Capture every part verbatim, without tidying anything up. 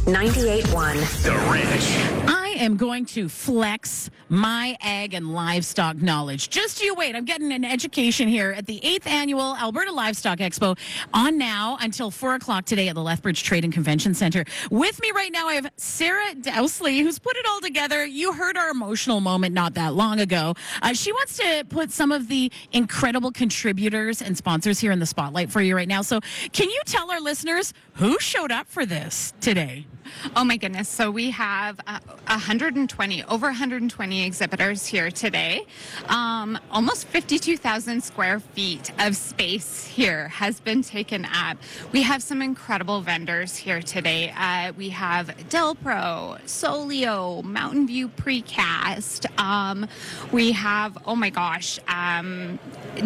ninety-eight point one. The Ranch. I am going to flex my ag and livestock knowledge. Just you wait. I'm getting an education here at the eighth Annual Alberta Livestock Expo on now until four o'clock today at the Lethbridge Trade and Convention Centre. With me right now, I have Sarah Dowsley, who's put it all together. You heard our emotional moment not that long ago. Uh, she wants to put some of the incredible contributors and sponsors here in the spotlight for you right now. So can you tell our listeners who showed up for this today? Oh my goodness. So we have uh, one hundred twenty, over one hundred twenty exhibitors here today. Um, almost fifty-two thousand square feet of space here has been taken up. We have some incredible vendors here today. Uh, we have Delpro, Solio, Mountain View Precast. Um, we have, oh my gosh, um,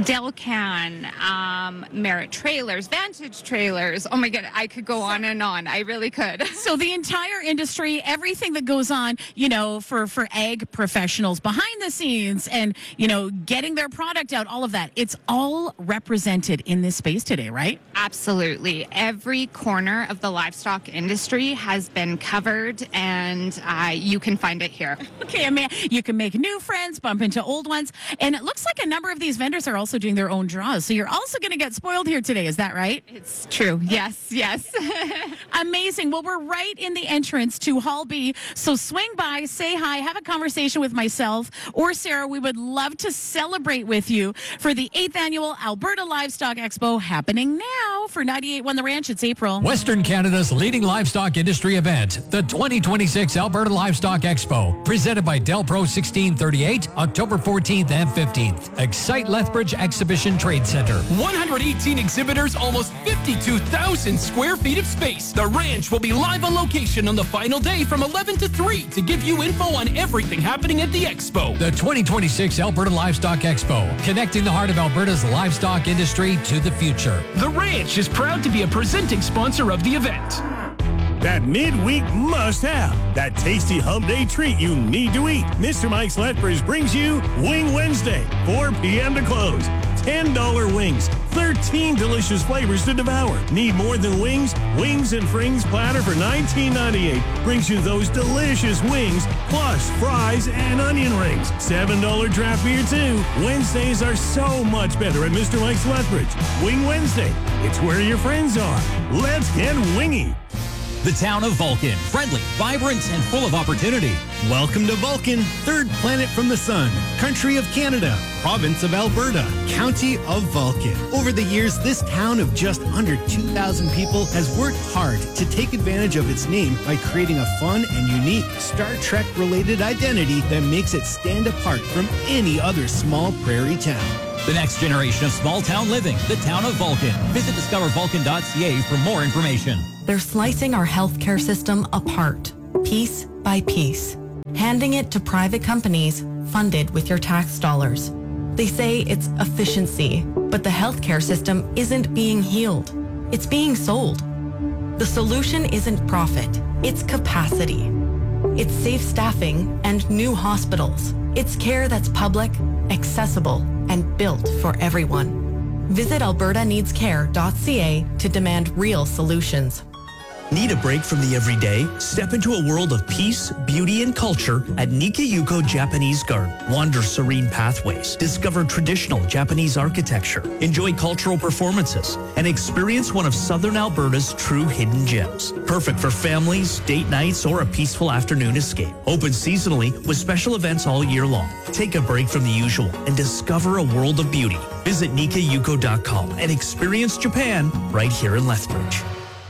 Delcan, um, Merit Trailers, Vantage Trailers. Oh my God, I could go on and on. I really could. So the entire industry, everything that goes on, you know, for, for ag professionals behind the scenes and, you know, getting their product out, all of that, it's all represented in this space today, right? Absolutely. Every corner of the livestock industry has been covered, and uh, you can find it here. Okay, I mean, you can make new friends, bump into old ones, and it looks like a number of these vendors are also doing their own draws. So you're also going to get spoiled here today. Is that right? It's true. Yes, yes. Amazing. Well, we're right in the entrance to Hall B. So swing by, say hi, have a conversation with myself or Sarah. We would love to celebrate with you for the eighth Annual Alberta Livestock Expo happening now for ninety-eight point one The Ranch. It's April. Western Canada's leading livestock industry event, the twenty twenty-six Alberta Livestock Expo, presented by Delpro sixteen thirty-eight, October fourteenth and fifteenth. Excite Lethbridge Exhibition Trade Center. one hundred eighteen exhibitors, almost fifty-two thousand square feet of space. The Ranch will be live on location on the final day from eleven to three to give you info on everything happening at the expo. The twenty twenty-six Alberta Livestock Expo, connecting the heart of Alberta's livestock industry to the future. The Ranch is proud to be a presenting sponsor of the event. That midweek must-have, that tasty hump day treat you need to eat. Mister Mike's Lethbridge brings you Wing Wednesday, four p.m. to close. ten dollar wings, thirteen delicious flavors to devour. Need more than wings? Wings and Frings platter for nineteen ninety-eight brings you those delicious wings, plus fries and onion rings. seven dollar draft beer too. Wednesdays are so much better at Mister Mike's Lethbridge. Wing Wednesday, it's where your friends are. Let's get wingy. The town of Vulcan, friendly, vibrant, and full of opportunity. Welcome to Vulcan, third planet from the sun, country of Canada, province of Alberta, county of Vulcan. Over the years, this town of just under two thousand people has worked hard to take advantage of its name by creating a fun and unique Star Trek-related identity that makes it stand apart from any other small prairie town. The next generation of small town living, the town of Vulcan. Visit discover vulcan dot c a for more information. They're slicing our healthcare system apart, piece by piece, handing it to private companies funded with your tax dollars. They say it's efficiency, but the healthcare system isn't being healed. It's being sold. The solution isn't profit, it's capacity. It's safe staffing and new hospitals. It's care that's public, accessible, and built for everyone. Visit alberta needs care dot c a to demand real solutions. Need a break from the everyday? Step into a world of peace, beauty, and culture at Nikayuko Japanese Garden. Wander serene pathways, discover traditional Japanese architecture, enjoy cultural performances, and experience one of Southern Alberta's true hidden gems. Perfect for families, date nights, or a peaceful afternoon escape. Open seasonally with special events all year long. Take a break from the usual and discover a world of beauty. Visit nikayuko dot com and experience Japan right here in Lethbridge.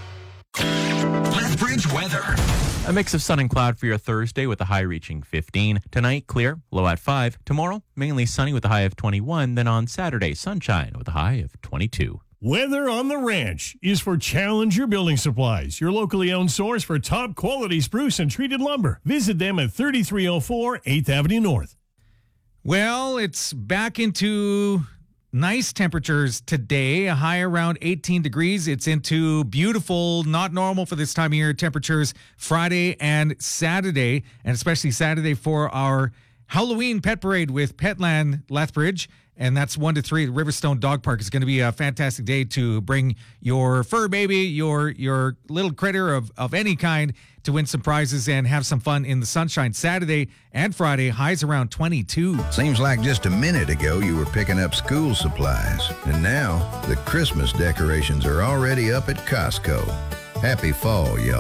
Lethbridge weather. A mix of sun and cloud for your Thursday with a high reaching fifteen. Tonight, clear, low at five. Tomorrow, mainly sunny with a high of twenty-one. Then on Saturday, sunshine with a high of twenty-two. Weather on the Ranch is for Challenger Building Supplies, your locally owned source for top quality spruce and treated lumber. Visit them at thirty-three oh four eighth Avenue North. Well, it's back into nice temperatures today, a high around eighteen degrees. It's into beautiful, not normal for this time of year temperatures Friday and Saturday, and especially Saturday for our Halloween pet parade with Petland Lethbridge. and that's one to three at Riverstone Dog Park. It's going to be a fantastic day to bring your fur baby, your your little critter of, of any kind, to win some prizes and have some fun in the sunshine. Saturday and Friday, highs around twenty-two. Seems like just a minute ago you were picking up school supplies, and now the Christmas decorations are already up at Costco. Happy fall, y'all.